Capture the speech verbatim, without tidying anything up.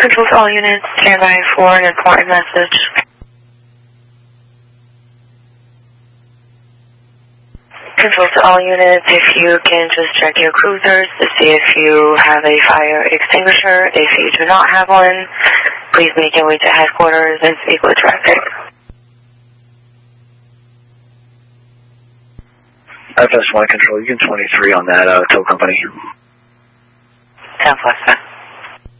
Control to all units, stand by for an important message. Control to all units, if you can just check your cruisers to see if you have a fire extinguisher. If you do not have one, please make your way to headquarters and speak with traffic. F S one Control, you can twenty-three on that uh, tow company. Southwest.